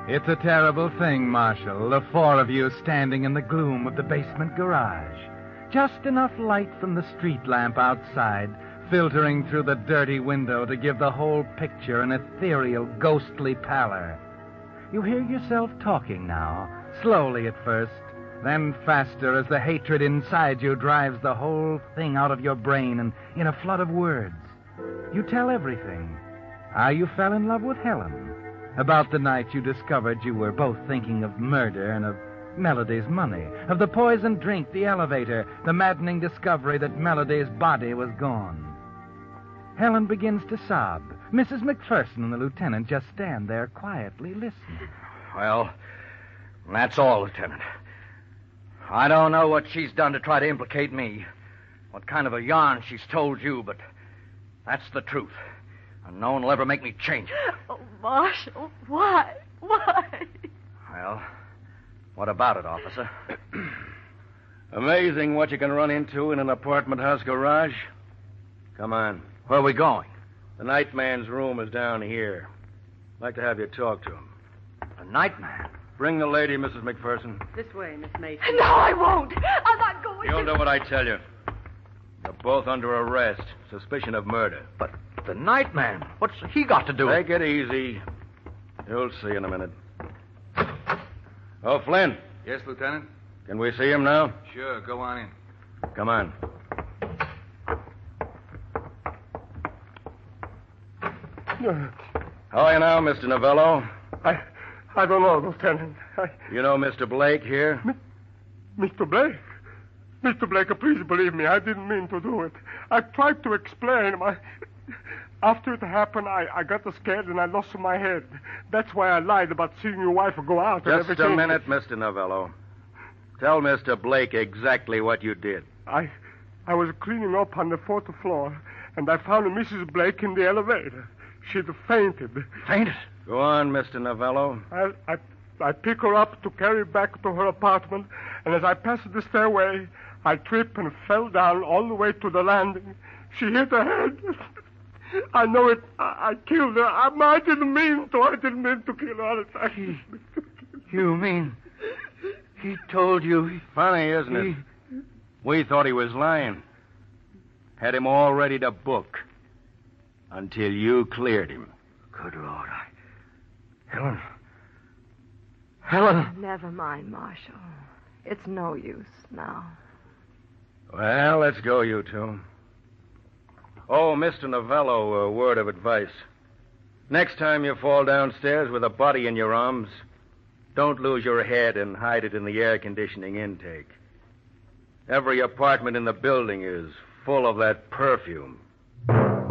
It's a terrible thing, Marshal, the four of you standing in the gloom of the basement garage. Just enough light from the street lamp outside filtering through the dirty window to give the whole picture an ethereal, ghostly pallor. You hear yourself talking now, slowly at first, then faster as the hatred inside you drives the whole thing out of your brain and in a flood of words. You tell everything. How you fell in love with Helen. About the night you discovered you were both thinking of murder and of Melody's money, of the poisoned drink, the elevator, the maddening discovery that Melody's body was gone. Helen begins to sob. Mrs. McPherson and the lieutenant just stand there quietly listening. Well, that's all, Lieutenant. I don't know what she's done to try to implicate me, what kind of a yarn she's told you, but that's the truth. And no one will ever make me change it. Oh, Marshal, why? Why? Well, what about it, officer? Amazing what you can run into in an apartment house garage. Come on. Where are we going? The night man's room is down here. I'd like to have you talk to him. The night man? Bring the lady, Mrs. McPherson. This way, Miss Mason. No, I won't. I'm not going You'll do what I tell you. You're both under arrest. Suspicion of murder. But the night man, what's he got to do with it? Take it easy. You'll see in a minute. Oh, Flynn. Yes, Lieutenant? Can we see him now? Sure, go on in. Come on. How are you now, Mr. Novello? I don't know, Lieutenant. You know Mr. Blake here? Mr. Blake? Mr. Blake, please believe me. I didn't mean to do it. I tried to explain. After it happened, I got scared and I lost my head. That's why I lied about seeing your wife go out and everything. Just a minute, Mr. Novello. Tell Mr. Blake exactly what you did. I was cleaning up on the fourth floor, and I found Mrs. Blake in the elevator. She'd fainted. Fainted? Go on, Mr. Novello. I pick her up to carry back to her apartment, and as I passed the stairway, I tripped and fell down all the way to the landing. She hit her head. I know it. I killed her. I didn't mean to. I didn't mean to kill her. You mean he told you? Funny, isn't it? We thought he was lying. Had him all ready to book. Until you cleared him. Good Lord, Helen. Never mind, Marshal. It's no use now. Well, let's go, you two. Oh, Mr. Novello, a word of advice. Next time you fall downstairs with a body in your arms, don't lose your head and hide it in the air conditioning intake. Every apartment in the building is full of that perfume.